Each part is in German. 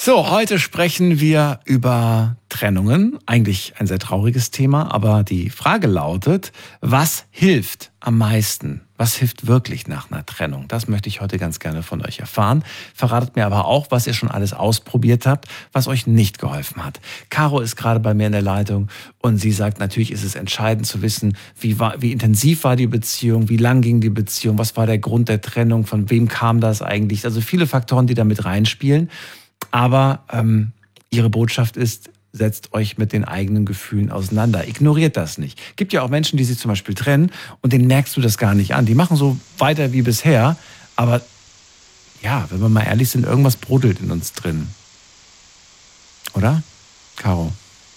So, heute sprechen wir über Trennungen. Eigentlich ein sehr trauriges Thema, aber die Frage lautet, was hilft am meisten? Was hilft wirklich nach einer Trennung? Das möchte ich heute ganz gerne von euch erfahren. Verratet mir aber auch, was ihr schon alles ausprobiert habt, was euch nicht geholfen hat. Caro ist gerade bei mir in der Leitung und sie sagt, natürlich ist es entscheidend zu wissen, wie intensiv war die Beziehung, wie lang ging die Beziehung, was war der Grund der Trennung, von wem kam das eigentlich? Also viele Faktoren, die da mit reinspielen. Aber ihre Botschaft ist, setzt euch mit den eigenen Gefühlen auseinander. Ignoriert das nicht. Gibt ja auch Menschen, die sich zum Beispiel trennen und denen merkst du das gar nicht an. Die machen so weiter wie bisher, aber ja, wenn wir mal ehrlich sind, irgendwas brodelt in uns drin. Oder, Caro?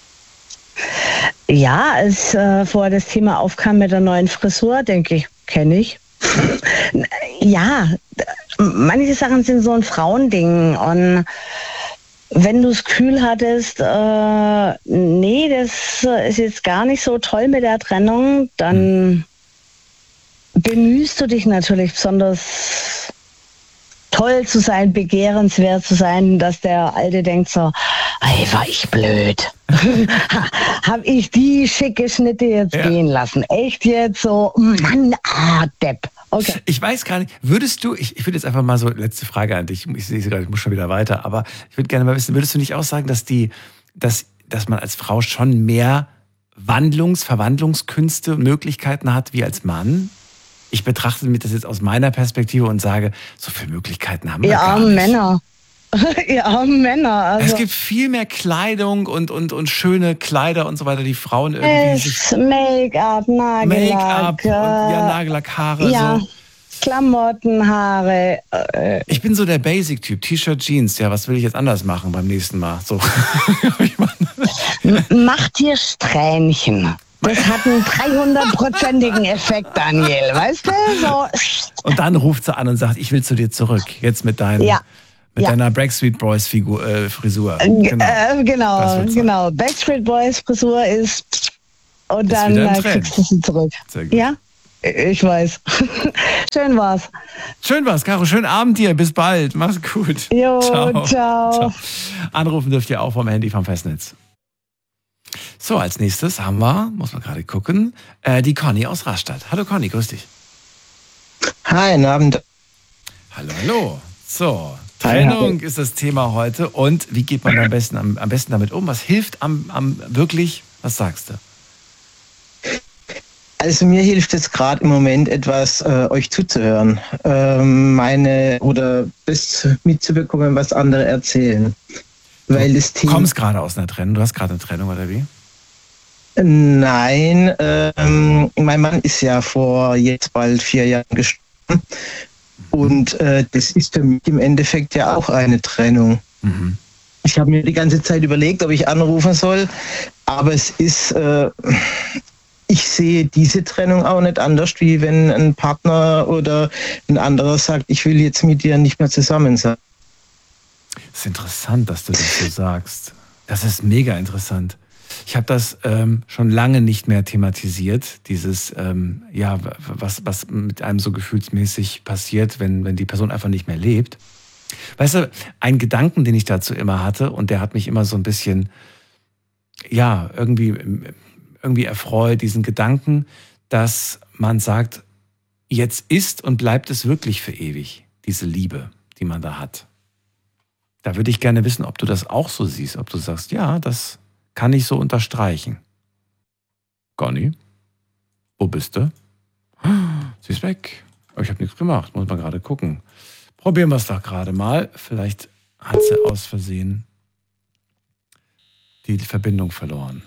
Ja, als vorher das Thema aufkam mit der neuen Frisur, denke ich, kenne ich. Ja, manche Sachen sind so ein Frauending und wenn du das Gefühl hattest, nee, das ist jetzt gar nicht so toll mit der Trennung, dann bemühst du dich natürlich besonders toll zu sein, begehrenswert zu sein, dass der Alte denkt so, ey, war ich blöd. Hab ich die schicke Schnitte jetzt gehen lassen? Echt jetzt so, Mann, Depp. Okay. Ich weiß gar nicht, würdest du, ich würde jetzt einfach mal so, letzte Frage an dich, ich sehe gerade, ich muss schon wieder weiter, aber ich würde gerne mal wissen, würdest du nicht auch sagen, dass man als Frau schon mehr Verwandlungskünste und Möglichkeiten hat wie als Mann? Ich betrachte mir das jetzt aus meiner Perspektive und sage, so viele Möglichkeiten haben wir gar nicht. Männer. Ihr armen Männer. Also. Es gibt viel mehr Kleidung und schöne Kleider und so weiter, die Frauen irgendwie Make-up, Nagellack. Nagellack, Haare. Ja, so. Klamotten, Haare. Ich bin so der Basic-Typ, T-Shirt, Jeans. Ja, was will ich jetzt anders machen beim nächsten Mal? So. Mach dir Strähnchen. Das hat einen 300%igen Effekt, Daniel. Weißt du? So. Und dann ruft sie an und sagt, ich will zu dir zurück. Jetzt mit deinem... Ja. Mit deiner Backstreet Boys Frisur. Genau. Backstreet Boys Frisur ist und dann kriegst du sie zurück. Sehr gut. Ja, ich weiß. Schön war's. Schön war's, Caro. Schönen Abend dir. Bis bald. Mach's gut. Jo, ciao. Anrufen dürft ihr auch vom Handy vom Festnetz. So, als nächstes haben wir, muss man gerade gucken, die Conny aus Rastatt. Hallo Conny, grüß dich. Hi, guten Abend. Hallo. So, Trennung ist das Thema heute. Und wie geht man am besten damit um? Was hilft am wirklich? Was sagst du? Also mir hilft es gerade im Moment etwas, euch zuzuhören. Das mitzubekommen, was andere erzählen. Weil das Thema... Du kommst gerade aus einer Trennung. Du hast gerade eine Trennung, oder wie? Nein, mein Mann ist ja vor jetzt bald 4 Jahren gestorben. Und das ist für mich im Endeffekt ja auch eine Trennung. Mhm. Ich habe mir die ganze Zeit überlegt, ob ich anrufen soll, aber es ist, ich sehe diese Trennung auch nicht anders, wie wenn ein Partner oder ein anderer sagt, ich will jetzt mit dir nicht mehr zusammen sein. Das ist interessant, dass du das so sagst. Das ist mega interessant. Ich habe das schon lange nicht mehr thematisiert, dieses, was mit einem so gefühlsmäßig passiert, wenn die Person einfach nicht mehr lebt. Weißt du, ein Gedanken, den ich dazu immer hatte, und der hat mich immer so ein bisschen, irgendwie erfreut, diesen Gedanken, dass man sagt, jetzt ist und bleibt es wirklich für ewig, diese Liebe, die man da hat. Da würde ich gerne wissen, ob du das auch so siehst, ob du sagst, ja, das kann ich so unterstreichen. Conny, wo bist du? Sie ist weg. Aber ich habe nichts gemacht, muss man gerade gucken. Probieren wir es doch gerade mal. Vielleicht hat sie aus Versehen die Verbindung verloren.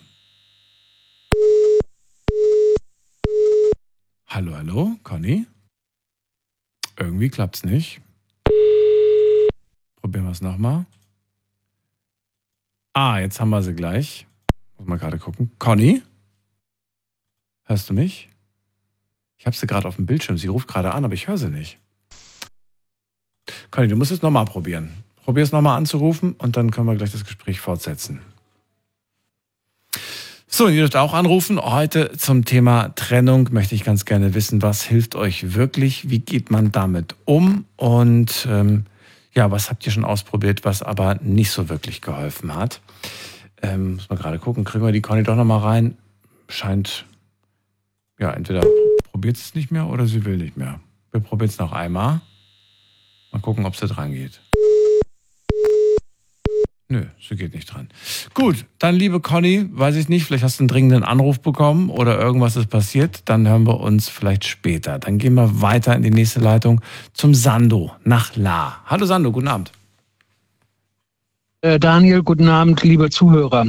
Hallo, Conny? Irgendwie klappt's nicht. Probieren wir es nochmal. Jetzt haben wir sie gleich. Muss mal gerade gucken. Conny? Hörst du mich? Ich habe sie gerade auf dem Bildschirm. Sie ruft gerade an, aber ich höre sie nicht. Conny, du musst es nochmal probieren. Probier es nochmal anzurufen und dann können wir gleich das Gespräch fortsetzen. So, ihr dürft auch anrufen. Heute zum Thema Trennung möchte ich ganz gerne wissen, was hilft euch wirklich? Wie geht man damit um? Und Ja, was habt ihr schon ausprobiert, was aber nicht so wirklich geholfen hat? Muss man gerade gucken, kriegen wir die Conny doch nochmal rein? Scheint, ja, entweder probiert es nicht mehr oder sie will nicht mehr. Wir probieren es noch einmal. Mal gucken, ob sie dran geht. Nö, sie geht nicht dran. Gut, dann liebe Conny, weiß ich nicht, vielleicht hast du einen dringenden Anruf bekommen oder irgendwas ist passiert, dann hören wir uns vielleicht später. Dann gehen wir weiter in die nächste Leitung zum Sando nach La. Hallo Sando, guten Abend. Daniel, guten Abend, liebe Zuhörer.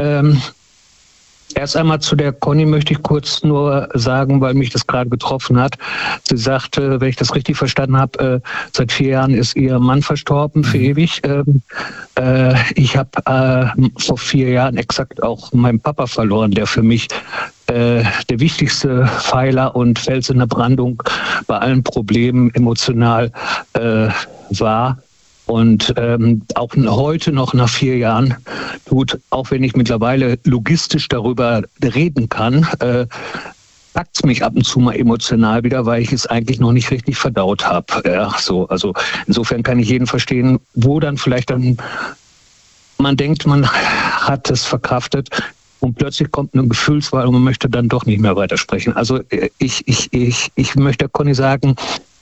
Erst einmal zu der Conny möchte ich kurz nur sagen, weil mich das gerade getroffen hat. Sie sagte, wenn ich das richtig verstanden habe, seit 4 Jahren ist ihr Mann verstorben, für ewig. Ich habe vor 4 Jahren exakt auch meinen Papa verloren, der für mich der wichtigste Pfeiler und Fels in der Brandung bei allen Problemen emotional war. Und auch heute noch nach 4 Jahren tut, auch wenn ich mittlerweile logistisch darüber reden kann, packt es mich ab und zu mal emotional wieder, weil ich es eigentlich noch nicht richtig verdaut habe. Ja, so, also insofern kann ich jeden verstehen, wo dann vielleicht dann man denkt, man hat es verkraftet und plötzlich kommt eine Gefühlswahl und man möchte dann doch nicht mehr weitersprechen. Also ich möchte Conny sagen,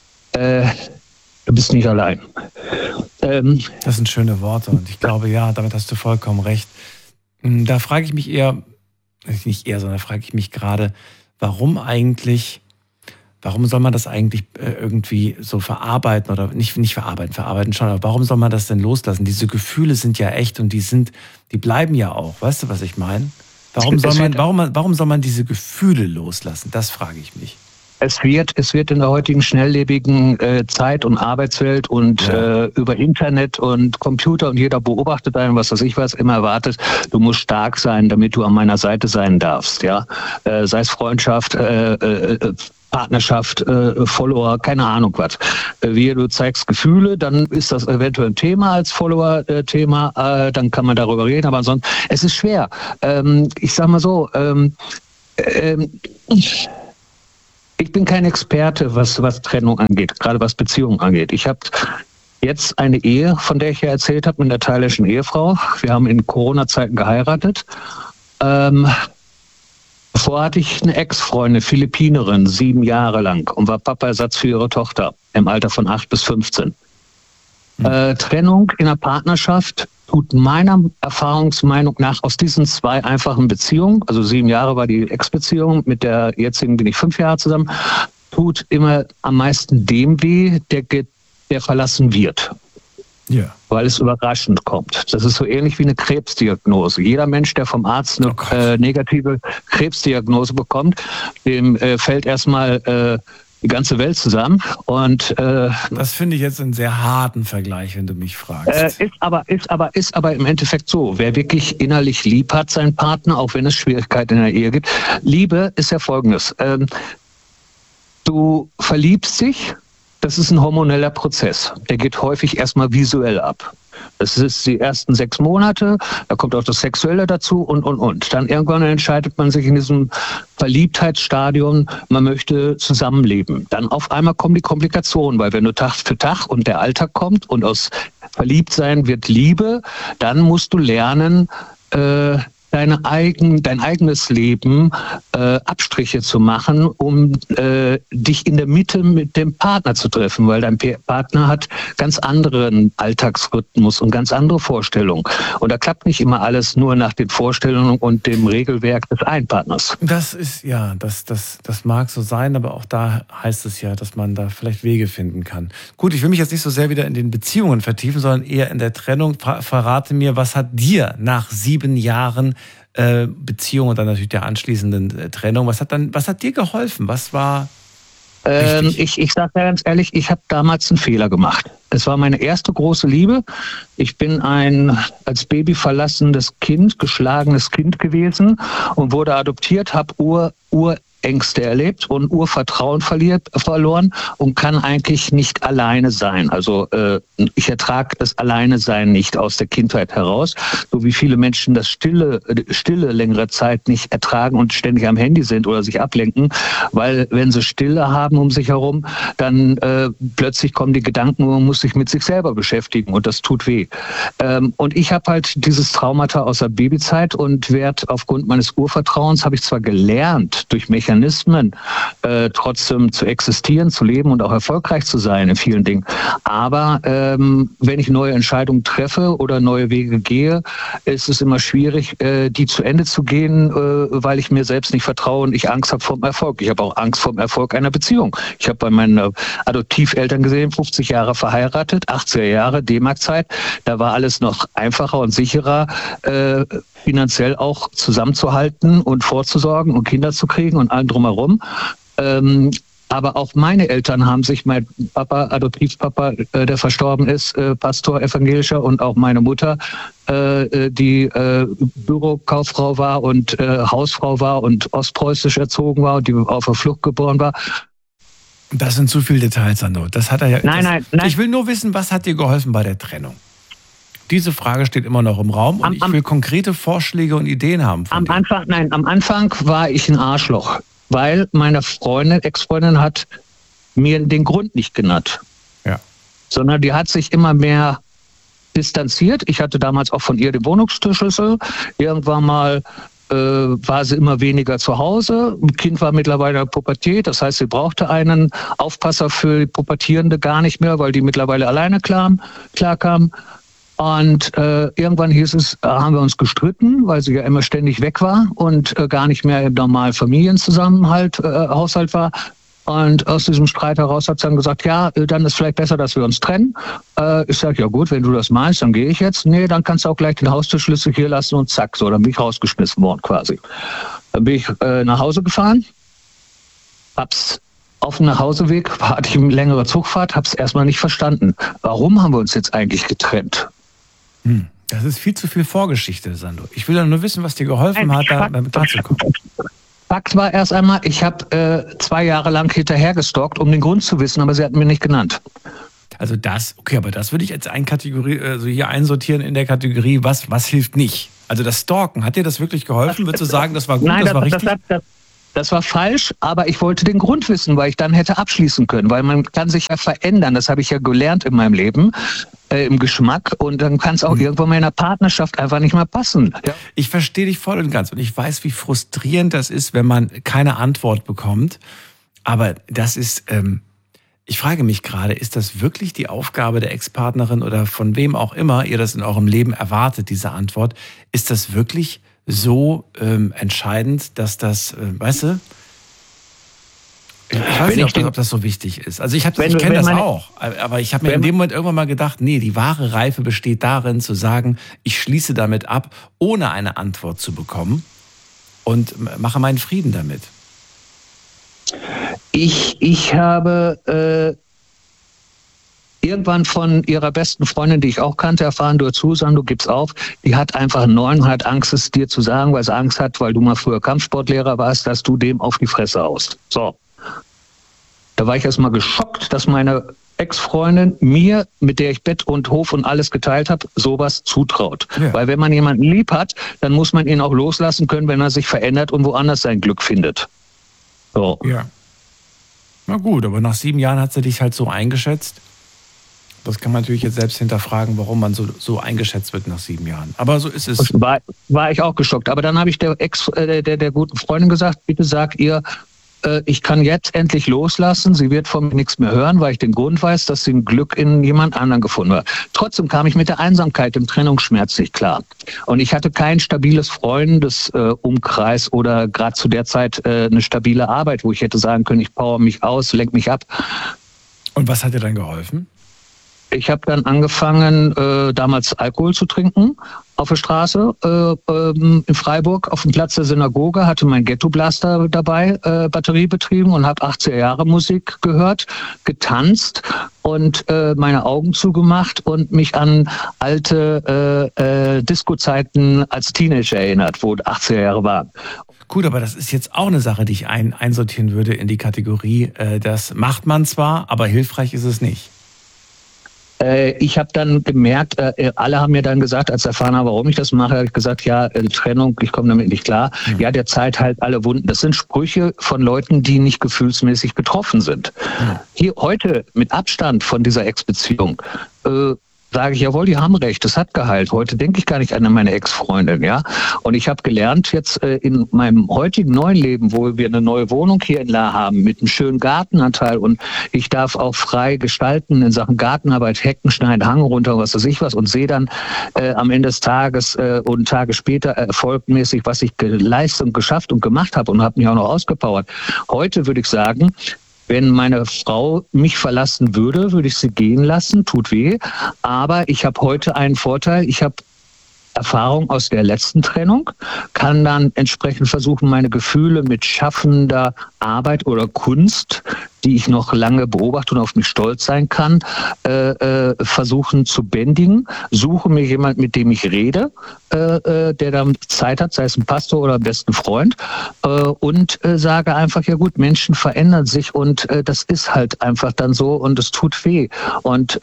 du bist nicht allein. Das sind schöne Worte und ich glaube, ja, damit hast du vollkommen recht. Da frage ich mich eher, nicht eher, sondern frage ich mich gerade, warum soll man das eigentlich irgendwie so verarbeiten oder nicht verarbeiten schon, aber warum soll man das denn loslassen? Diese Gefühle sind ja echt und die bleiben ja auch. Weißt du, was ich meine? Warum soll man diese Gefühle loslassen? Das frage ich mich. Es wird in der heutigen schnelllebigen Zeit und Arbeitswelt und über Internet und Computer und jeder beobachtet einen, was weiß ich was, immer erwartet, du musst stark sein, damit du an meiner Seite sein darfst. Ja, sei es Freundschaft, Partnerschaft, Follower, keine Ahnung was. Du zeigst Gefühle, dann ist das eventuell ein Thema als Follower-Thema, dann kann man darüber reden, aber ansonsten, es ist schwer. Ich sag mal so, ich bin kein Experte, was Trennung angeht, gerade was Beziehungen angeht. Ich habe jetzt eine Ehe, von der ich ja erzählt habe, mit einer thailändischen Ehefrau. Wir haben in Corona-Zeiten geheiratet. Davor hatte ich eine Ex-Freundin, Philippinerin, 7 Jahre lang und war Papa-Ersatz für ihre Tochter im Alter von 8 bis 15. Trennung in einer Partnerschaft tut meiner Erfahrungsmeinung nach aus diesen 2 einfachen Beziehungen, also 7 Jahre war die Ex-Beziehung, mit der jetzigen bin ich 5 Jahre zusammen, tut immer am meisten dem weh, der verlassen wird. Ja. Weil es überraschend kommt. Das ist so ähnlich wie eine Krebsdiagnose. Jeder Mensch, der vom Arzt eine negative Krebsdiagnose bekommt, dem fällt erstmal die ganze Welt zusammen. Und das finde ich jetzt einen sehr harten Vergleich, wenn du mich fragst. Ist aber im Endeffekt so. Wer wirklich innerlich lieb hat, seinen Partner, auch wenn es Schwierigkeiten in der Ehe gibt. Liebe ist ja Folgendes. Du verliebst dich, das ist ein hormoneller Prozess. Der geht häufig erstmal visuell ab. Das ist die ersten 6 Monate, da kommt auch das Sexuelle dazu und. Dann irgendwann entscheidet man sich in diesem Verliebtheitsstadium, man möchte zusammenleben. Dann auf einmal kommen die Komplikationen, weil wenn du Tag für Tag und der Alltag kommt und aus Verliebtsein wird Liebe, dann musst du lernen, dein eigenes Leben Abstriche zu machen, um dich in der Mitte mit dem Partner zu treffen, weil dein Partner hat ganz anderen Alltagsrhythmus und ganz andere Vorstellungen. Und da klappt nicht immer alles nur nach den Vorstellungen und dem Regelwerk des einen Partners. Das ist, ja, das mag so sein, aber auch da heißt es ja, dass man da vielleicht Wege finden kann. Gut, ich will mich jetzt nicht so sehr wieder in den Beziehungen vertiefen, sondern eher in der Trennung. Verrate mir, was hat dir nach 7 Jahren Beziehung und dann natürlich der anschließenden Trennung, was hat dir geholfen? Was war wichtig? Ich sage ganz ehrlich, ich habe damals einen Fehler gemacht. Es war meine erste große Liebe. Ich bin ein als Baby verlassenes Kind, geschlagenes Kind gewesen und wurde adoptiert, habe Urängste erlebt und Urvertrauen verloren und kann eigentlich nicht alleine sein. Also ich ertrage das Alleine-Sein nicht aus der Kindheit heraus, so wie viele Menschen das Stille längere Zeit nicht ertragen und ständig am Handy sind oder sich ablenken, weil wenn sie Stille haben um sich herum, dann plötzlich kommen die Gedanken und man muss sich mit sich selber beschäftigen und das tut weh. Und ich habe halt dieses Traumata aus der Babyzeit und werde aufgrund meines Urvertrauens, habe ich zwar gelernt, durch Mechanismen trotzdem zu existieren, zu leben und auch erfolgreich zu sein in vielen Dingen. Aber wenn ich neue Entscheidungen treffe oder neue Wege gehe, ist es immer schwierig, die zu Ende zu gehen, weil ich mir selbst nicht vertraue und ich Angst habe vom Erfolg. Ich habe auch Angst vom Erfolg einer Beziehung. Ich habe bei meinen Adoptiveltern gesehen, 50 Jahre verheiratet, 80er Jahre, D-Mark-Zeit. Da war alles noch einfacher und sicherer, finanziell auch zusammenzuhalten und vorzusorgen und Kinder zu kriegen und allem drumherum. Aber auch meine Eltern haben sich, mein Papa, Adoptivpapa, der verstorben ist, Pastor, evangelischer, und auch meine Mutter, die Bürokauffrau war und Hausfrau war und ostpreußisch erzogen war und die auf der Flucht geboren war. Das sind zu viele Details, Sandro. Das hat er ja. Nein. Ich will nur wissen, was hat dir geholfen bei der Trennung? Diese Frage steht immer noch im Raum und ich will konkrete Vorschläge und Ideen haben. Am Anfang war ich ein Arschloch, weil meine Ex-Freundin hat mir den Grund nicht genannt. Ja. Sondern die hat sich immer mehr distanziert. Ich hatte damals auch von ihr den Wohnungsschlüssel. Irgendwann mal war sie immer weniger zu Hause. Ein Kind war mittlerweile in der Pubertät, das heißt, sie brauchte einen Aufpasser für die Pubertierende gar nicht mehr, weil die mittlerweile alleine klarkam. Und irgendwann hieß es, haben wir uns gestritten, weil sie ja immer ständig weg war und gar nicht mehr im normalen Familienzusammenhalt, Haushalt war. Und aus diesem Streit heraus hat sie dann gesagt, ja, dann ist vielleicht besser, dass wir uns trennen. Ich sage, ja gut, wenn du das meinst, dann gehe ich jetzt. Nee, dann kannst du auch gleich den Haustürschlüssel hier lassen und zack, so, dann bin ich rausgeschmissen worden quasi. Dann bin ich nach Hause gefahren, auf dem Nachhauseweg hatte ich eine längere Zugfahrt, hab's erstmal nicht verstanden. Warum haben wir uns jetzt eigentlich getrennt? Das ist viel zu viel Vorgeschichte, Sandro. Ich will ja nur wissen, was dir geholfen hat, damit klarzukommen. Fakt war erst einmal, ich habe 2 Jahre lang hinterher gestalkt, um den Grund zu wissen, aber sie hat mir nicht genannt. Also aber das würde ich jetzt hier einsortieren in der Kategorie, was hilft nicht? Also das Stalken, hat dir das wirklich geholfen? Würdest du sagen, das war gut, Nein, das war richtig? Das war falsch, aber ich wollte den Grund wissen, weil ich dann hätte abschließen können, weil man kann sich ja verändern, das habe ich ja gelernt in meinem Leben, im Geschmack, und dann kann es auch irgendwann mal in einer Partnerschaft einfach nicht mehr passen. Ja? Ich verstehe dich voll und ganz und ich weiß, wie frustrierend das ist, wenn man keine Antwort bekommt, aber das ist, ich frage mich gerade, ist das wirklich die Aufgabe der Ex-Partnerin oder von wem auch immer ihr das in eurem Leben erwartet, diese Antwort, ist das wirklich so entscheidend, dass das, weißt du, ich weiß nicht, ob das so wichtig ist. Also ich kenne das auch, aber ich habe mir in dem Moment irgendwann mal gedacht, nee, die wahre Reife besteht darin, zu sagen, ich schließe damit ab, ohne eine Antwort zu bekommen und mache meinen Frieden damit. Ich habe irgendwann von ihrer besten Freundin, die ich auch kannte, erfahren, du Sandro, gibt's auf, die hat einfach einen Neuen und hat Angst, es dir zu sagen, weil sie Angst hat, weil du mal früher Kampfsportlehrer warst, dass du dem auf die Fresse haust. So. Da war ich erstmal geschockt, dass meine Ex-Freundin mir, mit der ich Bett und Hof und alles geteilt habe, sowas zutraut. Ja. Weil wenn man jemanden lieb hat, dann muss man ihn auch loslassen können, wenn er sich verändert und woanders sein Glück findet. So. Ja. Na gut, aber nach 7 Jahren hat sie dich halt so eingeschätzt. Das kann man natürlich jetzt selbst hinterfragen, warum man so eingeschätzt wird nach 7 Jahren. Aber so ist es. War ich auch geschockt. Aber dann habe ich der guten Freundin gesagt, bitte sag ihr, ich kann jetzt endlich loslassen. Sie wird von mir nichts mehr hören, weil ich den Grund weiß, dass sie ein Glück in jemand anderen gefunden hat. Trotzdem kam ich mit der Einsamkeit, dem Trennungsschmerz nicht klar. Und ich hatte kein stabiles Freundesumkreis oder gerade zu der Zeit eine stabile Arbeit, wo ich hätte sagen können, ich power mich aus, lenk mich ab. Und was hat dir dann geholfen? Ich habe dann angefangen, damals Alkohol zu trinken auf der Straße in Freiburg auf dem Platz der Synagoge, hatte mein Ghetto-Blaster dabei, Batterie betrieben und habe 80er Jahre Musik gehört, getanzt und meine Augen zugemacht und mich an alte Disco-Zeiten als Teenager erinnert, wo 80er Jahre waren. Gut, aber das ist jetzt auch eine Sache, die ich einsortieren würde in die Kategorie, das macht man zwar, aber hilfreich ist es nicht. Ich habe dann gemerkt, alle haben mir dann gesagt, als erfahren haben, warum ich das mache, habe ich gesagt, ja, Trennung, ich komme damit nicht klar. Ja, der Zeit halt alle Wunden. Das sind Sprüche von Leuten, die nicht gefühlsmäßig betroffen sind. Hier heute mit Abstand von dieser Ex-Beziehung sage ich, jawohl, die haben recht, das hat geheilt. Heute denke ich gar nicht an meine Ex-Freundin, ja. Und ich habe gelernt jetzt in meinem heutigen neuen Leben, wo wir eine neue Wohnung hier in La haben, mit einem schönen Gartenanteil und ich darf auch frei gestalten in Sachen Gartenarbeit, Hecken schneiden, Hang runter, was weiß ich was und sehe dann am Ende des Tages und Tage später erfolgmäßig, was ich geleistet und geschafft und gemacht habe und habe mich auch noch ausgepowert. Heute würde ich sagen, wenn meine Frau mich verlassen würde, würde ich sie gehen lassen, tut weh. Aber ich habe heute einen Vorteil, ich habe Erfahrung aus der letzten Trennung, kann dann entsprechend versuchen, meine Gefühle mit schaffender Arbeit oder Kunst, die ich noch lange beobachte und auf mich stolz sein kann, versuchen zu bändigen. Suche mir jemand, mit dem ich rede, der dann Zeit hat, sei es ein Pastor oder am besten Freund, und sage einfach, ja gut, Menschen verändern sich und das ist halt einfach dann so und es tut weh. Und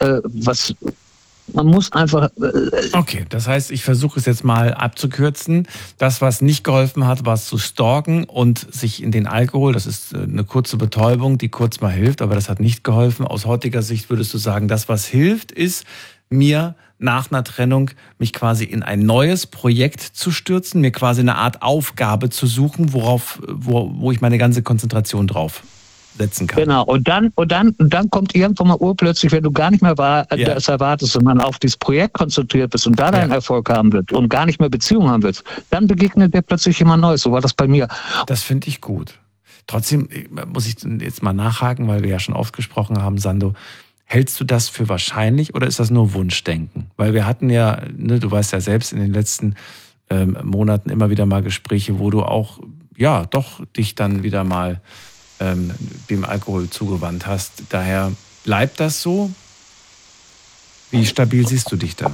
man muss einfach... Okay, das heißt, ich versuche es jetzt mal abzukürzen. Das, was nicht geholfen hat, war es zu stalken und sich in den Alkohol, das ist eine kurze Betäubung, die kurz mal hilft, aber das hat nicht geholfen. Aus heutiger Sicht würdest du sagen, das, was hilft, ist mir nach einer Trennung mich quasi in ein neues Projekt zu stürzen, mir quasi eine Art Aufgabe zu suchen, wo ich meine ganze Konzentration drauf setzen kann. Genau, und dann kommt irgendwann mal urplötzlich, wenn du gar nicht mehr das erwartest und man auf dieses Projekt konzentriert bist und da deinen Erfolg haben wird und gar nicht mehr Beziehung haben willst, dann begegnet dir plötzlich jemand Neues. So war das bei mir. Das finde ich gut. Trotzdem muss ich jetzt mal nachhaken, weil wir ja schon oft gesprochen haben, Sandro. Hältst du das für wahrscheinlich oder ist das nur Wunschdenken? Weil wir hatten ja, du weißt ja selbst, in den letzten Monaten immer wieder mal Gespräche, wo du auch, ja, doch dich dann wieder mal dem Alkohol zugewandt hast. Daher bleibt das so? Wie stabil siehst du dich da?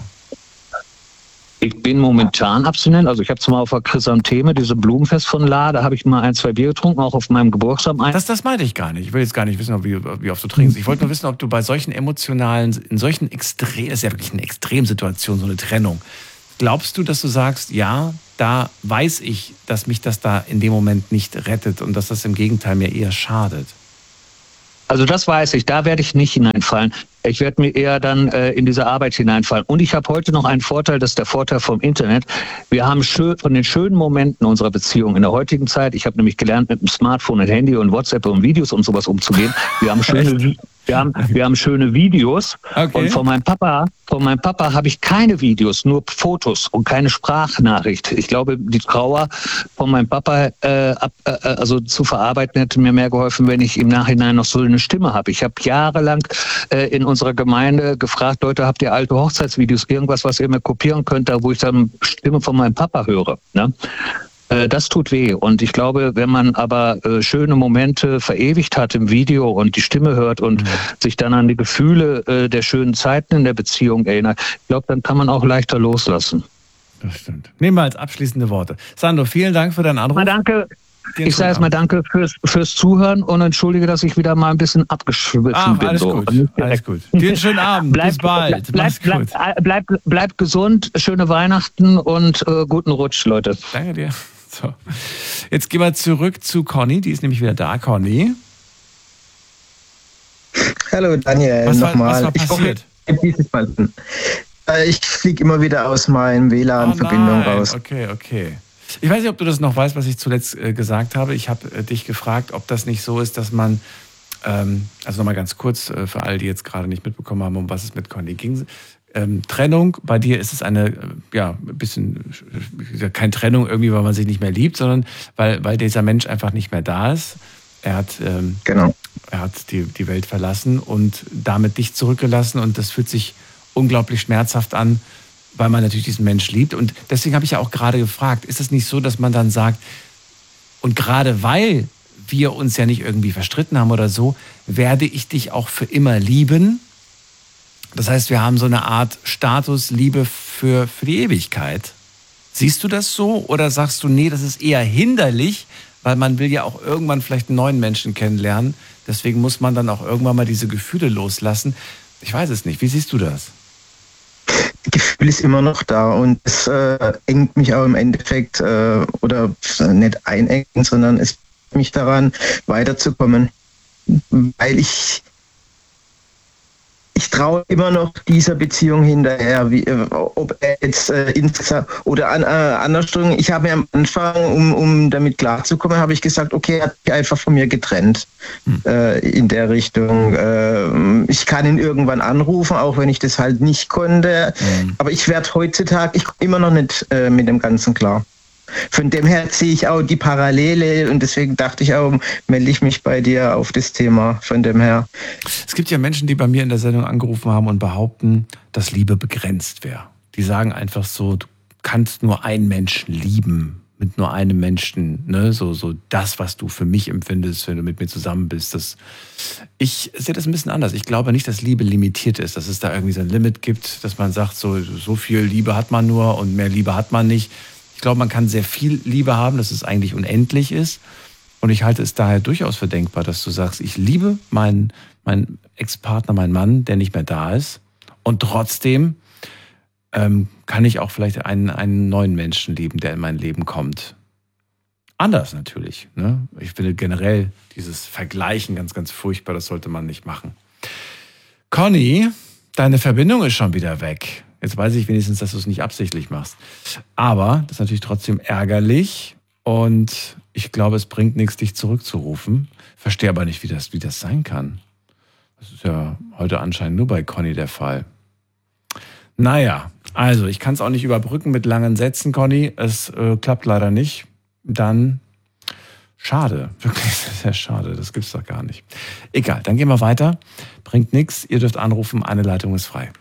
Ich bin momentan abstinent. Also ich habe zwar auf der Chrysantheme, diese Blumenfest von La, da habe ich mal 1, 2 Bier getrunken, auch auf meinem Geburtstag. Das meinte ich gar nicht. Ich will jetzt gar nicht wissen, wie oft du trinkst. Ich wollte nur wissen, ob du bei solchen emotionalen, in solchen Extrem, ist ja wirklich eine Extremsituation, so eine Trennung. Glaubst du, dass du sagst, ja, da weiß ich, dass mich das da in dem Moment nicht rettet und dass das im Gegenteil mir eher schadet? Also das weiß ich, da werde ich nicht hineinfallen. Ich werde mir eher dann in diese Arbeit hineinfallen. Und ich habe heute noch einen Vorteil, das ist der Vorteil vom Internet. Wir haben von den schönen Momenten unserer Beziehung in der heutigen Zeit, ich habe nämlich gelernt, mit dem Smartphone und Handy und WhatsApp und Videos und sowas umzugehen. Wir haben schöne Videos. Okay. Und von meinem Papa habe ich keine Videos, nur Fotos und keine Sprachnachricht. Ich glaube, die Trauer von meinem Papa zu verarbeiten hätte mir mehr geholfen, wenn ich im Nachhinein noch so eine Stimme habe. Ich habe jahrelang in unserer Gemeinde gefragt, Leute, habt ihr alte Hochzeitsvideos, irgendwas, was ihr mir kopieren könnt, da wo ich dann Stimme von meinem Papa höre, ne? Das tut weh. Und ich glaube, wenn man aber schöne Momente verewigt hat im Video und die Stimme hört und sich dann an die Gefühle der schönen Zeiten in der Beziehung erinnert, ich glaube, dann kann man auch leichter loslassen. Das stimmt. Nehmen wir als abschließende Worte. Sandro, vielen Dank für deinen Anruf. Na, danke. Ich sage erstmal danke fürs Zuhören und entschuldige, dass ich wieder mal ein bisschen abgeschwitzt bin. Alles gut. Dir einen schönen Abend. Bis bald. Bleib gesund, schöne Weihnachten und guten Rutsch, Leute. Danke dir. So. Jetzt gehen wir zurück zu Conny, die ist nämlich wieder da. Conny. Hallo Daniel, nochmal. Was war passiert? Ich fliege immer wieder aus meiner WLAN-Verbindung raus. Okay. Ich weiß nicht, ob du das noch weißt, was ich zuletzt gesagt habe. Ich habe dich gefragt, ob das nicht so ist, dass man, also nochmal ganz kurz für alle, die jetzt gerade nicht mitbekommen haben, um was es mit Conny ging. Trennung, bei dir ist es eine, ein bisschen, keine Trennung irgendwie, weil man sich nicht mehr liebt, sondern weil dieser Mensch einfach nicht mehr da ist. Er hat die Welt verlassen und damit dich zurückgelassen und das fühlt sich unglaublich schmerzhaft an, weil man natürlich diesen Mensch liebt. Und deswegen habe ich ja auch gerade gefragt, ist es nicht so, dass man dann sagt, und gerade weil wir uns ja nicht irgendwie verstritten haben oder so, werde ich dich auch für immer lieben? Das heißt, wir haben so eine Art Status Liebe für die Ewigkeit. Siehst du das so oder sagst du, nee, das ist eher hinderlich, weil man will ja auch irgendwann vielleicht einen neuen Menschen kennenlernen. Deswegen muss man dann auch irgendwann mal diese Gefühle loslassen. Ich weiß es nicht. Wie siehst du das? Gefühl ist immer noch da und es engt mich auch im Endeffekt oder nicht einengen, sondern es bringt mich daran, weiterzukommen, weil ich traue immer noch dieser Beziehung hinterher, ob er jetzt insgesamt oder andersrum. Ich habe mir am Anfang, um damit klarzukommen, habe ich gesagt, okay, er hat sich einfach von mir getrennt in der Richtung. Ich kann ihn irgendwann anrufen, auch wenn ich das halt nicht konnte. Aber ich werde heutzutage, ich komme immer noch nicht mit dem Ganzen klar. Von dem her sehe ich auch die Parallele und deswegen dachte ich auch, melde ich mich bei dir auf das Thema von dem her. Es gibt ja Menschen, die bei mir in der Sendung angerufen haben und behaupten, dass Liebe begrenzt wäre. Die sagen einfach so, du kannst nur einen Menschen lieben, mit nur einem Menschen, ne? So das, was du für mich empfindest, wenn du mit mir zusammen bist. Ich sehe das ein bisschen anders. Ich glaube nicht, dass Liebe limitiert ist, dass es da irgendwie so ein Limit gibt, dass man sagt, so viel Liebe hat man nur und mehr Liebe hat man nicht. Ich glaube, man kann sehr viel Liebe haben, dass es eigentlich unendlich ist. Und ich halte es daher durchaus für denkbar, dass du sagst, ich liebe meinen Ex-Partner, meinen Mann, der nicht mehr da ist. Und trotzdem kann ich auch vielleicht einen neuen Menschen lieben, der in mein Leben kommt. Anders natürlich. Ne? Ich finde generell dieses Vergleichen ganz, ganz furchtbar. Das sollte man nicht machen. Conny, deine Verbindung ist schon wieder weg. Jetzt weiß ich wenigstens, dass du es nicht absichtlich machst. Aber das ist natürlich trotzdem ärgerlich und ich glaube, es bringt nichts, dich zurückzurufen. Verstehe aber nicht, wie das sein kann. Das ist ja heute anscheinend nur bei Conny der Fall. Naja, also ich kann es auch nicht überbrücken mit langen Sätzen, Conny. Es klappt leider nicht. Dann schade, wirklich sehr schade. Das gibt's doch gar nicht. Egal, dann gehen wir weiter. Bringt nichts. Ihr dürft anrufen. Eine Leitung ist frei.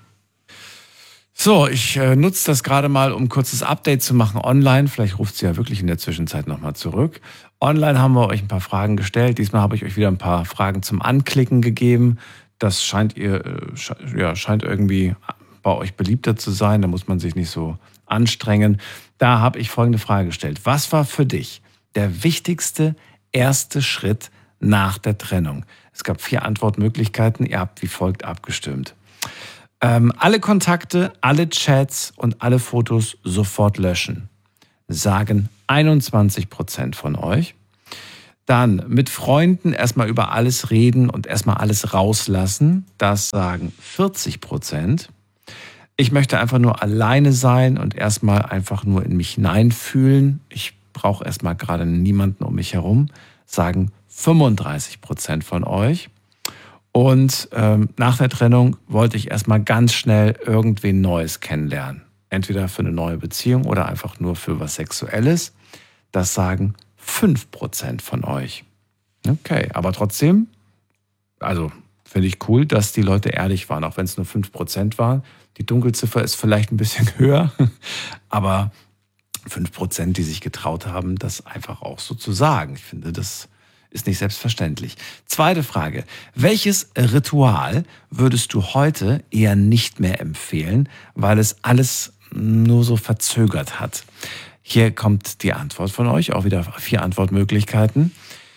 So, ich nutze das gerade mal, um ein kurzes Update zu machen online. Vielleicht ruft sie ja wirklich in der Zwischenzeit nochmal zurück. Online haben wir euch ein paar Fragen gestellt. Diesmal habe ich euch wieder ein paar Fragen zum Anklicken gegeben. Das scheint irgendwie bei euch beliebter zu sein. Da muss man sich nicht so anstrengen. Da habe ich folgende Frage gestellt. Was war für dich der wichtigste erste Schritt nach der Trennung? Es gab 4 Antwortmöglichkeiten. Ihr habt wie folgt abgestimmt. Alle Kontakte, alle Chats und alle Fotos sofort löschen, sagen 21% von euch. Dann mit Freunden erstmal über alles reden und erstmal alles rauslassen, das sagen 40%. Ich möchte einfach nur alleine sein und erstmal einfach nur in mich hineinfühlen. Ich brauche erstmal gerade niemanden um mich herum, sagen 35% von euch. Und nach der Trennung wollte ich erstmal ganz schnell irgendwen Neues kennenlernen. Entweder für eine neue Beziehung oder einfach nur für was Sexuelles. Das sagen 5% von euch. Okay, aber trotzdem, also finde ich cool, dass die Leute ehrlich waren, auch wenn es nur 5% waren. Die Dunkelziffer ist vielleicht ein bisschen höher, aber 5%, die sich getraut haben, das einfach auch so zu sagen. Ich finde, das ist nicht selbstverständlich. Zweite Frage. Welches Ritual würdest du heute eher nicht mehr empfehlen, weil es alles nur so verzögert hat? Hier kommt die Antwort von euch, auch wieder 4 Antwortmöglichkeiten.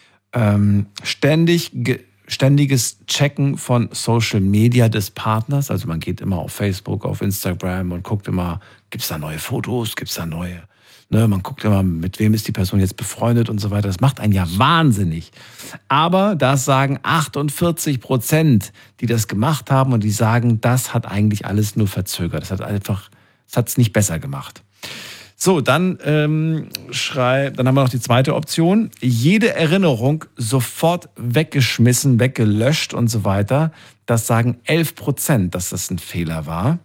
Ständiges Checken von Social Media des Partners. Also man geht immer auf Facebook, auf Instagram und guckt immer, gibt es da neue Fotos, gibt es da neue... Man guckt immer, mit wem ist die Person jetzt befreundet und so weiter. Das macht einen ja wahnsinnig. Aber das sagen 48%, die das gemacht haben und die sagen, das hat eigentlich alles nur verzögert. Das hat es nicht besser gemacht. So, dann haben wir noch die zweite Option. Jede Erinnerung sofort weggeschmissen, weggelöscht und so weiter. Das sagen 11%, dass das ein Fehler war.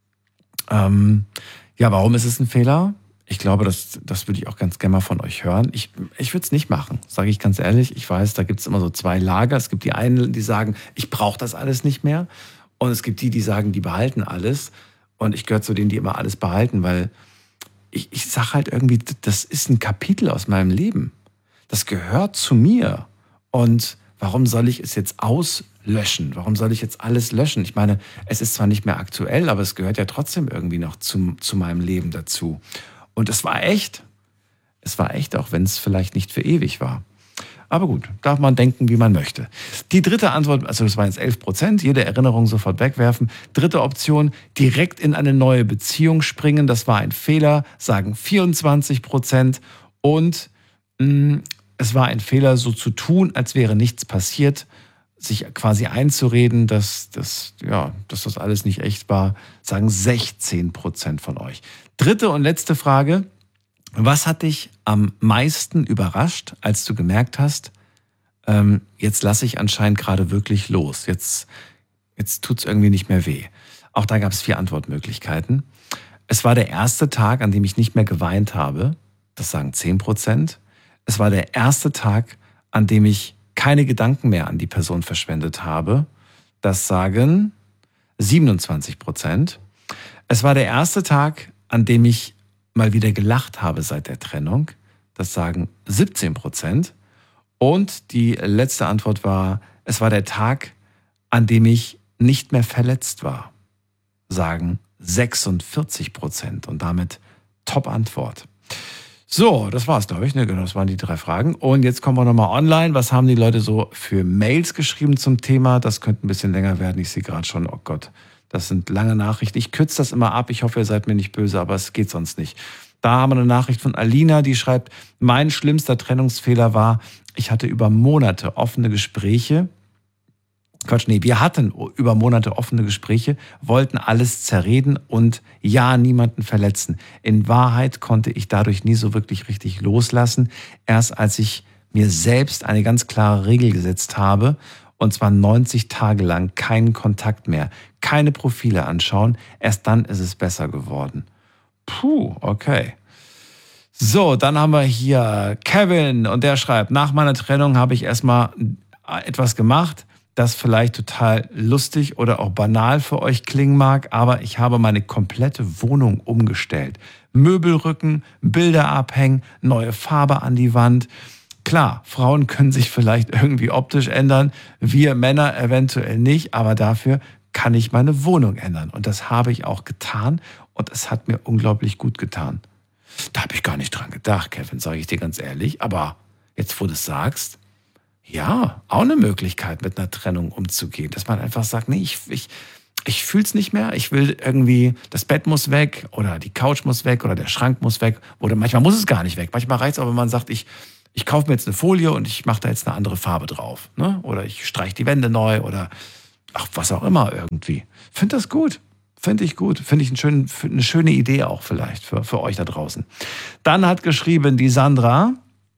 Warum ist es ein Fehler? Ich glaube, das würde ich auch ganz gerne mal von euch hören. Ich würde es nicht machen, sage ich ganz ehrlich. Ich weiß, da gibt es immer so 2 Lager. Es gibt die einen, die sagen, ich brauche das alles nicht mehr. Und es gibt die sagen, die behalten alles. Und ich gehöre zu denen, die immer alles behalten, weil ich sage halt irgendwie, das ist ein Kapitel aus meinem Leben. Das gehört zu mir. Und warum soll ich es jetzt auslöschen? Warum soll ich jetzt alles löschen? Ich meine, es ist zwar nicht mehr aktuell, aber es gehört ja trotzdem irgendwie noch zu meinem Leben dazu. Und es war echt. Es war echt, auch wenn es vielleicht nicht für ewig war. Aber gut, darf man denken, wie man möchte. Die dritte Antwort, also das waren jetzt 11%, jede Erinnerung sofort wegwerfen. Dritte Option, direkt in eine neue Beziehung springen. Das war ein Fehler, sagen 24%. Und es war ein Fehler, so zu tun, als wäre nichts passiert, sich quasi einzureden, dass das alles nicht echt war, sagen 16% von euch. Dritte und letzte Frage. Was hat dich am meisten überrascht, als du gemerkt hast, jetzt lasse ich anscheinend gerade wirklich los, jetzt tut es irgendwie nicht mehr weh? Auch da gab es 4 Antwortmöglichkeiten. Es war der erste Tag, an dem ich nicht mehr geweint habe, das sagen 10%. Es war der erste Tag, an dem ich keine Gedanken mehr an die Person verschwendet habe, das sagen 27%. Es war der erste Tag, an dem ich mal wieder gelacht habe seit der Trennung. Das sagen 17%. Und die letzte Antwort war, es war der Tag, an dem ich nicht mehr verletzt war. Sagen 46%. Und damit Top-Antwort. So, das war's, glaube ich. Ne? Genau, das waren die 3 Fragen. Und jetzt kommen wir nochmal online. Was haben die Leute so für Mails geschrieben zum Thema? Das könnte ein bisschen länger werden. Ich sehe gerade schon, oh Gott, das sind lange Nachrichten. Ich kürze das immer ab. Ich hoffe, ihr seid mir nicht böse, aber es geht sonst nicht. Da haben wir eine Nachricht von Alina, die schreibt, mein schlimmster Trennungsfehler war, ich hatte über Monate offene Gespräche. Wir hatten über Monate offene Gespräche, wollten alles zerreden und niemanden verletzen. In Wahrheit konnte ich dadurch nie so wirklich richtig loslassen. Erst als ich mir selbst eine ganz klare Regel gesetzt habe, und zwar 90 Tage lang keinen Kontakt mehr, keine Profile anschauen, erst dann ist es besser geworden. Puh, okay. So, dann haben wir hier Kevin und der schreibt, nach meiner Trennung habe ich erstmal etwas gemacht, das vielleicht total lustig oder auch banal für euch klingen mag, aber ich habe meine komplette Wohnung umgestellt. Möbelrücken, Bilder abhängen, neue Farbe an die Wand. Klar, Frauen können sich vielleicht irgendwie optisch ändern, wir Männer eventuell nicht, aber dafür kann ich meine Wohnung ändern. Und das habe ich auch getan und es hat mir unglaublich gut getan. Da habe ich gar nicht dran gedacht, Kevin, sage ich dir ganz ehrlich. Aber jetzt, wo du es sagst, ja, auch eine Möglichkeit, mit einer Trennung umzugehen. Dass man einfach sagt, nee, ich fühle es nicht mehr. Ich will irgendwie, das Bett muss weg oder die Couch muss weg oder der Schrank muss weg. Oder manchmal muss es gar nicht weg. Manchmal reicht es auch, wenn man sagt, ich kaufe mir jetzt eine Folie und ich mache da jetzt eine andere Farbe drauf. Ne? Oder ich streiche die Wände neu oder was auch immer irgendwie. Finde das gut. Finde ich gut. Finde ich eine schöne Idee auch vielleicht für euch da draußen. Dann hat geschrieben die Sandra,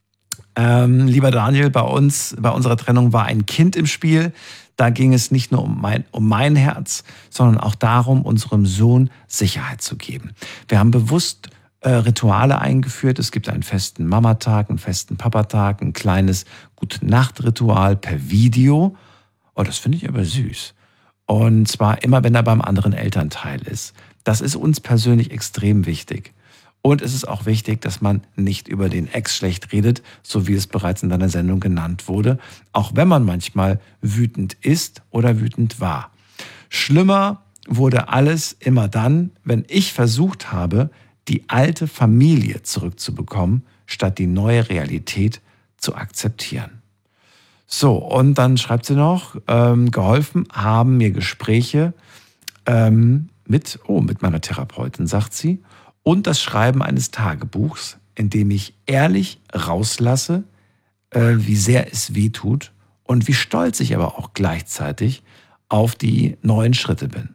lieber Daniel, bei unserer Trennung war ein Kind im Spiel. Da ging es nicht nur um mein Herz, sondern auch darum, unserem Sohn Sicherheit zu geben. Wir haben bewusst Rituale eingeführt. Es gibt einen festen Mamatag, einen festen Papatag, ein kleines Gute-Nacht-Ritual per Video. Oh, das finde ich aber süß. Und zwar immer, wenn er beim anderen Elternteil ist. Das ist uns persönlich extrem wichtig. Und es ist auch wichtig, dass man nicht über den Ex schlecht redet, so wie es bereits in deiner Sendung genannt wurde, auch wenn man manchmal wütend ist oder wütend war. Schlimmer wurde alles immer dann, wenn ich versucht habe, die alte Familie zurückzubekommen, statt die neue Realität zu akzeptieren. So, und dann schreibt sie noch, geholfen haben mir Gespräche mit meiner Therapeutin, sagt sie, und das Schreiben eines Tagebuchs, in dem ich ehrlich rauslasse, wie sehr es weh tut und wie stolz ich aber auch gleichzeitig auf die neuen Schritte bin.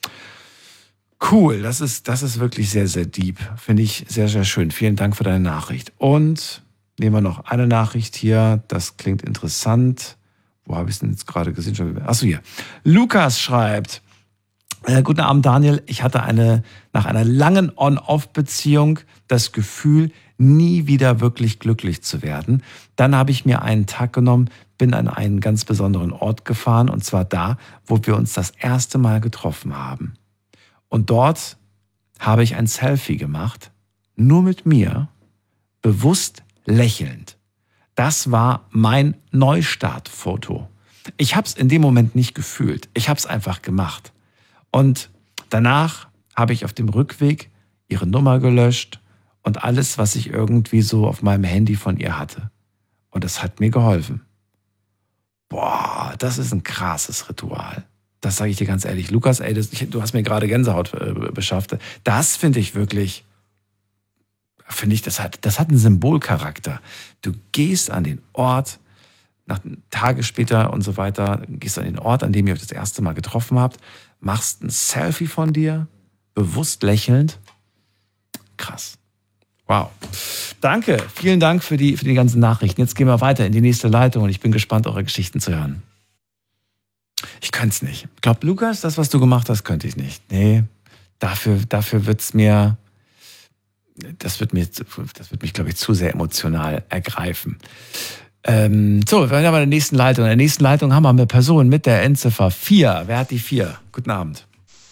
Cool, das ist wirklich sehr, sehr deep. Finde ich sehr, sehr schön. Vielen Dank für deine Nachricht. Und nehmen wir noch eine Nachricht hier. Das klingt interessant. Wo habe ich es denn jetzt gerade gesehen? Achso, hier. Lukas schreibt, guten Abend, Daniel. Ich hatte nach einer langen On-Off-Beziehung das Gefühl, nie wieder wirklich glücklich zu werden. Dann habe ich mir einen Tag genommen, bin an einen ganz besonderen Ort gefahren, und zwar da, wo wir uns das erste Mal getroffen haben. Und dort habe ich ein Selfie gemacht, nur mit mir, bewusst lächelnd. Das war mein Neustartfoto. Ich habe es in dem Moment nicht gefühlt. Ich habe es einfach gemacht. Und danach habe ich auf dem Rückweg ihre Nummer gelöscht und alles, was ich irgendwie so auf meinem Handy von ihr hatte. Und das hat mir geholfen. Boah, das ist ein krasses Ritual. Das sage ich dir ganz ehrlich. Lukas, ey, du hast mir gerade Gänsehaut beschafft. Das finde ich wirklich, das hat einen Symbolcharakter. Du gehst an den Ort, Tage später und so weiter, gehst an den Ort, an dem ihr euch das erste Mal getroffen habt, machst ein Selfie von dir, bewusst lächelnd. Krass. Wow. Danke. Vielen Dank für die ganzen Nachrichten. Jetzt gehen wir weiter in die nächste Leitung und ich bin gespannt, eure Geschichten zu hören. Ich könnte es nicht. Ich glaube, Lukas, das, was du gemacht hast, könnte ich nicht. Nee, dafür wird's mir, das wird mich, glaube ich, zu sehr emotional ergreifen. So, wir haben in der nächsten Leitung. In der nächsten Leitung haben wir eine Person mit der Endziffer 4. Wer hat die 4? Guten Abend.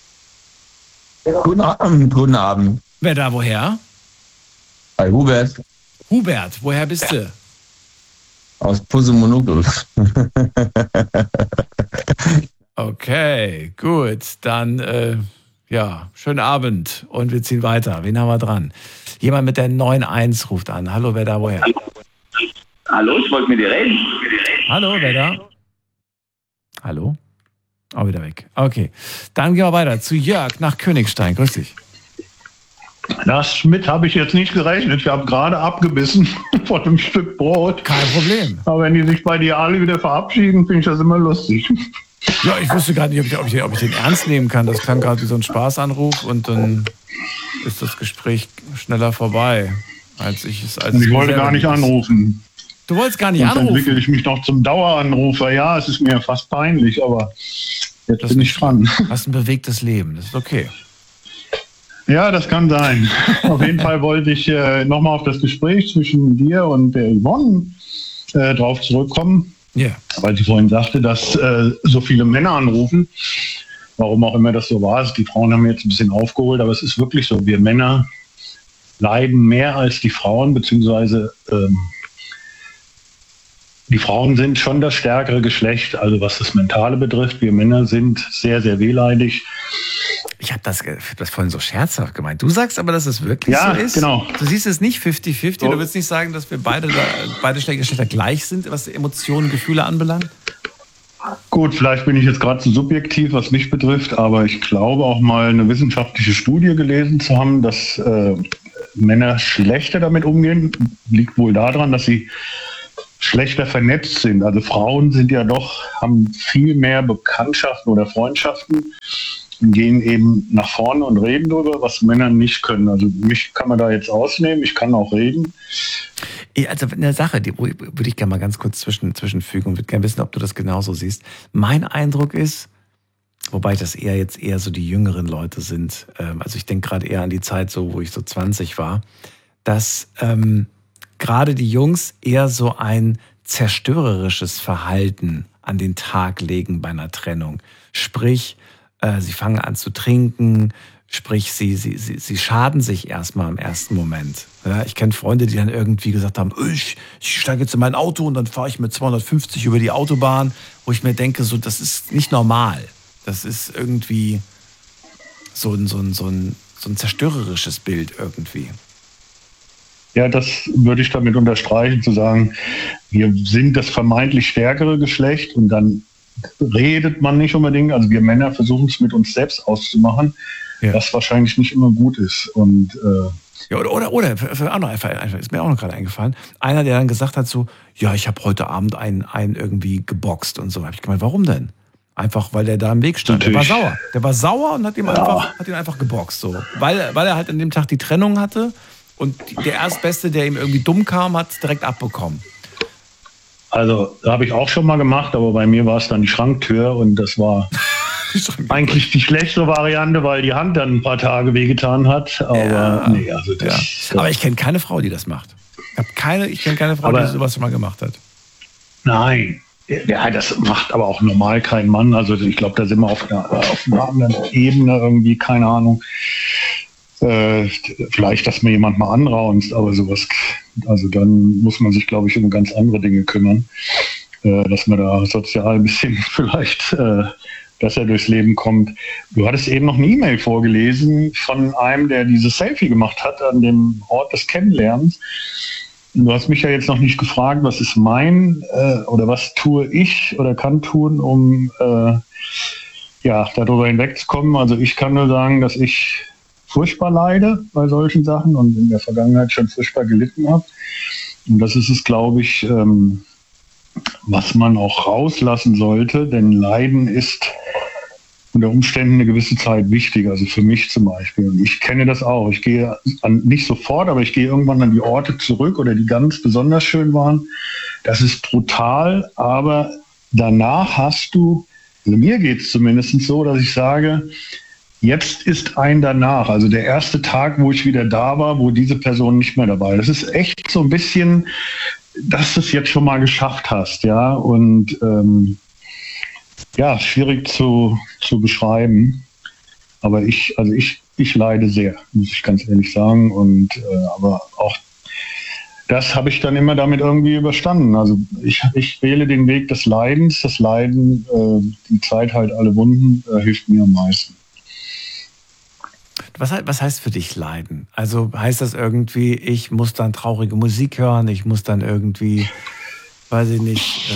Guten Abend. Wer da, woher? Hi, Hubert. Hubert, woher bist du? Aus Pusemonoglu. Okay, gut. Dann, schönen Abend und wir ziehen weiter. Wen haben wir dran? Jemand mit der 9.1 ruft an. Hallo, wer da, woher? Hallo, ich wollte mit dir reden. Hallo, wer da? Hallo? Auch wieder weg. Okay, dann gehen wir weiter zu Jörg nach Königstein. Grüß dich. Damit habe ich jetzt nicht gerechnet. Ich habe gerade abgebissen von einem Stück Brot. Kein Problem. Aber wenn die sich bei dir alle wieder verabschieden, finde ich das immer lustig. Ja, ich wusste gerade nicht, ob ich den ernst nehmen kann. Das klang gerade wie so ein Spaßanruf und dann ist das Gespräch schneller vorbei, als ich es als ich wollte gar nicht anrufen. Du wolltest gar nicht Sonst anrufen? entwickle ich mich noch zum Daueranrufer. Ja, es ist mir fast peinlich, aber jetzt bin ich dran. Du hast ein bewegtes Leben, das ist okay. Ja, das kann sein. Auf jeden Fall wollte ich nochmal auf das Gespräch zwischen dir und der Yvonne drauf zurückkommen. Ja. Weil sie vorhin sagte, dass so viele Männer anrufen. Warum auch immer das so war. Die Frauen haben jetzt ein bisschen aufgeholt, aber es ist wirklich so. Wir Männer leiden mehr als die Frauen, beziehungsweise die Frauen sind schon das stärkere Geschlecht, also was das Mentale betrifft. Wir Männer sind sehr, sehr wehleidig. Ich habe das vorhin so scherzhaft gemeint. Du sagst aber, dass es wirklich so ist? Ja, genau. Du siehst es nicht 50-50. Du willst nicht sagen, dass wir beide Geschlechter gleich sind, was Emotionen, Gefühle anbelangt? Gut, vielleicht bin ich jetzt gerade zu subjektiv, was mich betrifft, aber ich glaube auch mal eine wissenschaftliche Studie gelesen zu haben, dass Männer schlechter damit umgehen. Liegt wohl daran, dass sie schlechter vernetzt sind. Also Frauen sind ja doch, haben viel mehr Bekanntschaften oder Freundschaften und gehen eben nach vorne und reden darüber, was Männer nicht können. Also mich kann man da jetzt ausnehmen, ich kann auch reden. Also eine Sache, die würde ich gerne mal ganz kurz zwischenfügen und würde gerne wissen, ob du das genauso siehst. Mein Eindruck ist, wobei das eher so die jüngeren Leute sind, also ich denke gerade eher an die Zeit, so wo ich so 20 war, dass gerade die Jungs eher so ein zerstörerisches Verhalten an den Tag legen bei einer Trennung. Sprich, sie fangen an zu trinken, sprich, sie schaden sich erstmal im ersten Moment. Ja, ich kenne Freunde, die dann irgendwie gesagt haben, ich steige jetzt in mein Auto und dann fahre ich mit 250 über die Autobahn, wo ich mir denke, so, das ist nicht normal. Das ist irgendwie so ein zerstörerisches Bild irgendwie. Ja, das würde ich damit unterstreichen, zu sagen, wir sind das vermeintlich stärkere Geschlecht und dann redet man nicht unbedingt. Also wir Männer versuchen es mit uns selbst auszumachen, was wahrscheinlich nicht immer gut ist. Und oder ist mir auch noch gerade eingefallen, einer, der dann gesagt hat so, ja, ich habe heute Abend einen irgendwie geboxt und so. Habe ich gemeint, warum denn? Einfach, weil der da im Weg stand. Natürlich. Der war sauer und hat ihn einfach geboxt. So. Weil er halt an dem Tag die Trennung hatte und der Erstbeste, der ihm irgendwie dumm kam, hat es direkt abbekommen. Also, da habe ich auch schon mal gemacht, aber bei mir war es dann die Schranktür und das war eigentlich die schlechtere Variante, weil die Hand dann ein paar Tage wehgetan hat. Aber Aber ich kenne keine Frau, die das macht. Ich kenne keine Frau, die sowas schon mal gemacht hat. Nein. Ja, das macht aber auch normal kein Mann. Also ich glaube, da sind wir auf einer anderen Ebene irgendwie, keine Ahnung. Vielleicht, dass mir jemand mal anraunst, aber sowas, also dann muss man sich, glaube ich, um ganz andere Dinge kümmern, dass man da sozial ein bisschen vielleicht dass er durchs Leben kommt. Du hattest eben noch eine E-Mail vorgelesen von einem, der dieses Selfie gemacht hat an dem Ort des Kennenlernens. Du hast mich ja jetzt noch nicht gefragt, was ist oder was tue ich oder kann tun, um darüber hinwegzukommen. Also ich kann nur sagen, dass ich furchtbar leide bei solchen Sachen und in der Vergangenheit schon furchtbar gelitten habe. Und das ist es, glaube ich, was man auch rauslassen sollte, denn Leiden ist unter Umständen eine gewisse Zeit wichtig, also für mich zum Beispiel. Und ich kenne das auch. Ich gehe nicht sofort, aber ich gehe irgendwann an die Orte zurück oder die ganz besonders schön waren. Das ist brutal, aber danach hast du, also mir geht es zumindest so, dass ich sage, jetzt ist ein danach, also der erste Tag, wo ich wieder da war, wo diese Person nicht mehr dabei ist. Das ist echt so ein bisschen, dass du es jetzt schon mal geschafft hast, ja, und schwierig zu beschreiben, aber ich leide sehr, muss ich ganz ehrlich sagen, und aber auch das habe ich dann immer damit irgendwie überstanden. Also ich wähle den Weg des Leidens, das Leiden, die Zeit halt alle Wunden, hilft mir am meisten. Was heißt für dich Leiden? Also heißt das irgendwie, ich muss dann traurige Musik hören, ich muss dann irgendwie, weiß ich nicht,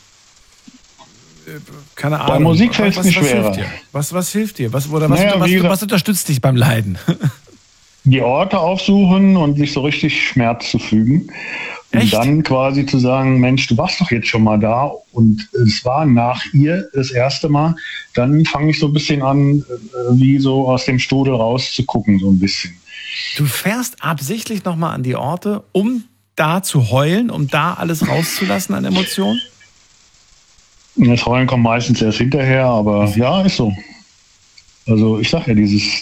keine Ahnung. Bei Musik fällt es mir schwerer. Was hilft dir? Was unterstützt dich beim Leiden? Die Orte aufsuchen und sich so richtig Schmerz zu fügen. Und Echt? Dann quasi zu sagen, Mensch, du warst doch jetzt schon mal da und es war nach ihr das erste Mal. Dann fange ich so ein bisschen an, wie so aus dem Strudel rauszugucken, so ein bisschen. Du fährst absichtlich nochmal an die Orte, um da zu heulen, um da alles rauszulassen an Emotionen? Das Heulen kommt meistens erst hinterher, aber ja, ist so. Also ich sag ja,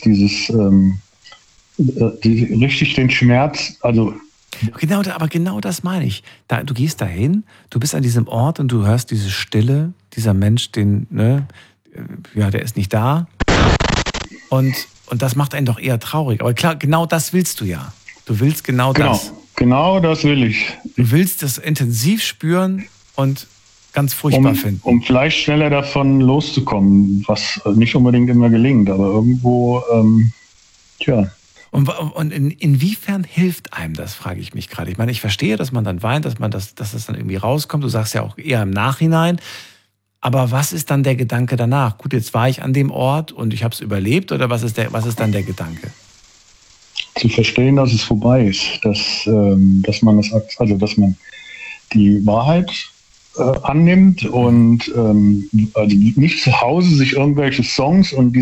richtig den Schmerz, also Aber genau das meine ich. Du gehst dahin, du bist an diesem Ort und du hörst diese Stille, dieser Mensch, der ist nicht da. Und das macht einen doch eher traurig. Aber klar, genau das willst du ja. Du willst genau das. Genau das will ich. Du willst das intensiv spüren und ganz furchtbar finden. Um vielleicht schneller davon loszukommen, was nicht unbedingt immer gelingt, aber irgendwo, Und inwiefern hilft einem das, frage ich mich gerade. Ich meine, ich verstehe, dass man dann weint, dass das dann irgendwie rauskommt. Du sagst ja auch eher im Nachhinein. Aber was ist dann der Gedanke danach? Gut, jetzt war ich an dem Ort und ich habe es überlebt, oder was ist dann der Gedanke? Zu verstehen, dass es vorbei ist, dass man die Wahrheit annimmt und also nicht zu Hause sich irgendwelche Songs und